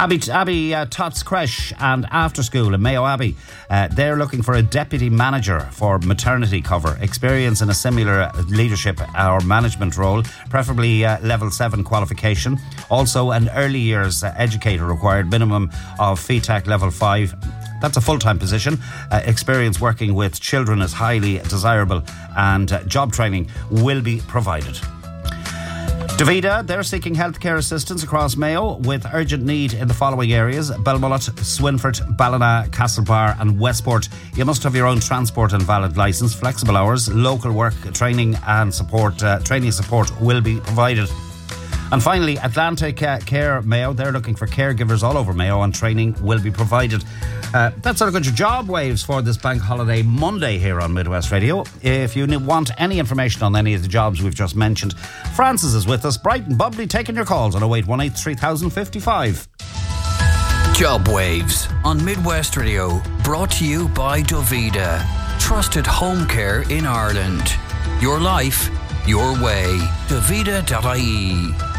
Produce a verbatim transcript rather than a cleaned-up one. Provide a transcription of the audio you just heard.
Abbey, Abbey uh, Tots Creche and After School in Mayo Abbey. Uh, they're looking for a deputy manager for maternity cover. Experience in a similar leadership or management role, preferably uh, level seven qualification. Also, an early years uh, educator required, minimum of F E T A C level five. That's a full-time position. Uh, experience working with children is highly desirable, and uh, job training will be provided. Davida, they're seeking healthcare assistance across Mayo with urgent need in the following areas: Belmullet, Swinford, Ballina, Castlebar and Westport. You must have your own transport and valid licence. Flexible hours, local work, training and support. Uh, training support will be provided. And finally, Atlantic uh, Care Mayo, they're looking for caregivers all over Mayo, and training will be provided. Uh, that's sort of good. Your job waves for this bank holiday Monday here on Midwest Radio. If you want any information on any of the jobs we've just mentioned, Francis is with us, bright and bubbly, taking your calls on oh eight one eight, three thousand fifty-five. Job Waves on Midwest Radio, brought to you by Davida. Trusted home care in Ireland. Your life, your way. Davida dot I E